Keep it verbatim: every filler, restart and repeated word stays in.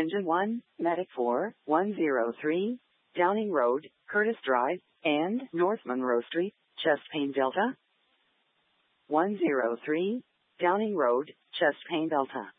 Engine one, Medic four, one oh three, Downing Road, Curtis Drive, and North Monroe Street, chest pain Delta. one oh three, Downing Road, chest pain Delta.